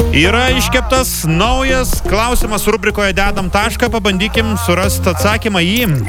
Yra iškeptas naujas klausimas rubrikoje Dedam tašką, pabandykim surasti atsakymą į jį.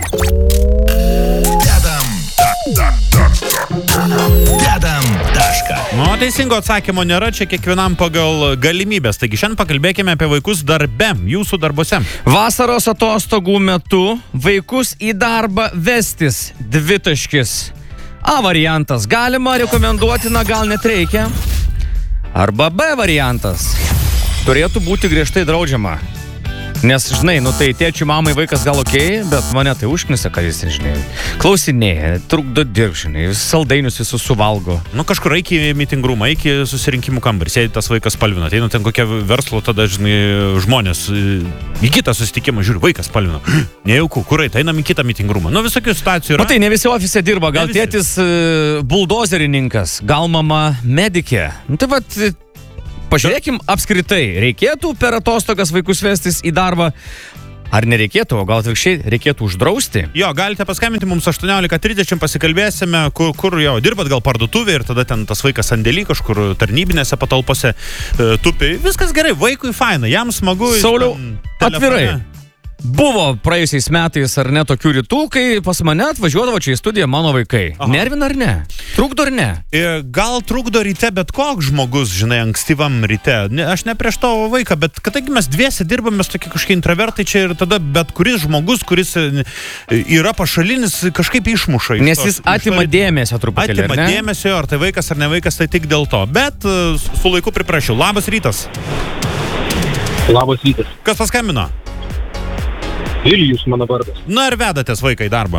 Dedam tašką. Teisingo atsakymo nėra, čia kiekvienam pagal galimybės. Taigi šiandien pakalbėkime apie vaikus darbe, jūsų darbuose. Vasaros atostogų metu vaikus į darbą vestis 2. A variantas galima, rekomenduotina, gal net reikia. Arba B variantas turėtų būti griežtai draudžiama. Nes, žinai, tai tėčiui, mamai vaikas gal okei, bet mane tai užknisa, kad jis, žinai, klausinėja, trukdo dirbti, žinai, saldainius visus suvalgo. Kažkur iki mitingrumą, iki susirinkimų kambarį, sėdi tas vaikas spalvina. Tai ten kokia verslo tada, žinai, žmonės į kitą susitikimą žiūri, vaikas spalvina. Nejauku, kur tai einam į kitą mitingrumą. Visokių situacijų yra. Tai ne visi ofise dirba, gal tėtis buldozerininkas, gal mama medikė. Tai vat... Pažiūrėkim apskritai, reikėtų per atostogas vaikus vestis į darbą, ar nereikėtų, o gal atvirkščiai reikėtų uždrausti? Jo, galite paskambinti mums 18:30, pasikalbėsime, kur jau dirbat, gal parduotuvė ir tada ten tas vaikas sandėly kažkur tarnybinėse patalpose tupi. Viskas gerai, vaikui faina, jam smagu. Sauliau, atvirai. Buvo praėjusiais metais ar ne tokių rytų, kai pas mane atvažiuodavo čia į studiją mano vaikai. Aha. Nervina ar ne? Trukdo ar ne? Gal trukdo ryte, bet koks žmogus, žinai, ankstyvam ryte. Aš ne prieš tavo vaiką, bet kadangi mes dviese dirbame, mes tokie kažkokie intravertai čia ir tada bet kuris žmogus, kuris yra pašalinis, kažkaip išmuša. Nes jis atima dėmesio truputėlį, atima dėmesio, ar tai vaikas ar ne vaikas, tai tik dėl to. Bet su laiku priprašiau. Labas rytas. Labas rytas. Kas paskambino? Vilijus mano vardas. Na ir vedatės vaiką į darbą?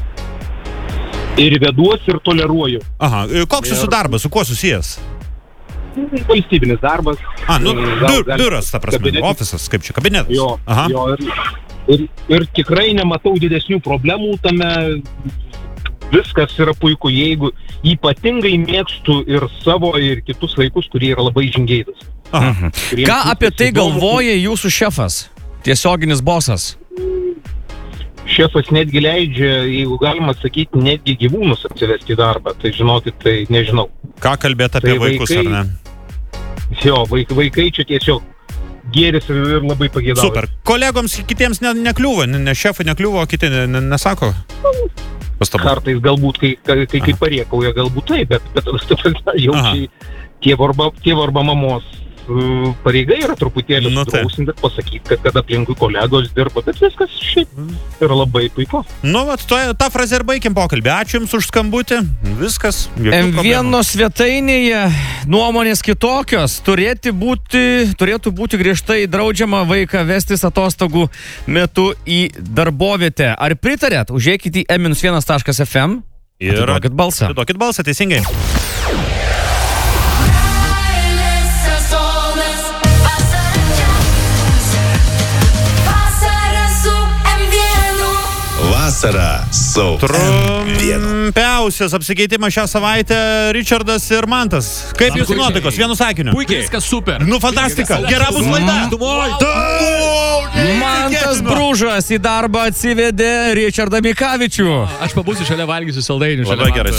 Ir veduos, ir toleruoju. Aha, koks jūsų darbas, su kuo susijęs? Valstybinis darbas. Biuras, ta prasme, ofisas, kaip čia, kabinetas. Jo, aha. Ir tikrai nematau didesnių problemų tame, viskas yra puiku, jeigu ypatingai mėgstu ir savo, ir kitus vaikus, kurie yra labai žingeidūs. Ką apie tai galvoja jūsų šefas, tiesioginis bosas? Šefas netgi leidžia, jeigu galima sakyti, netgi gyvūnus atsivesti į darbą. Tai žinokit, tai nežinau. Ką kalbėti apie vaikus, ar ne? Jo, vaikai čia tiesiog gėris ir labai pagėdauja. Super. Kolegoms kitiems nekliūva, ne šefai nekliūva, o kiti nesako? Pastabų. Kartais galbūt, kai pariekauja, galbūt tai, bet jau tėvo arba mamos pareiga yra truputėlį sudrausinti, pasakyti, kad aplinkui kolegos dirba, bet viskas šiaip yra labai puiku. Ta frazė ir baigiam pokalbį. Ačiū Jums už skambutį. Viskas. M1 svetainėje nuomonės kitokios. Turėtų būti griežtai draudžiama vaiką vestis atostogų metu į darbovietę. Ar pritarėt? Užėkite į m-1.fm ir atiduokit balsą, teisingai. Vasara su Trumpiausias apsikeitimas šią savaitę Richardas ir Mantas. Kaip jūsų nuotaikos? Vienu sakiniu. Puikiai. Viskas super. Fantastika. Gera bus laida. Mantas Bružas į darbą atsivedė Richardą Mikavičių. Aš pabūsiu šalia, valgysiu saldainių. Labai gerai.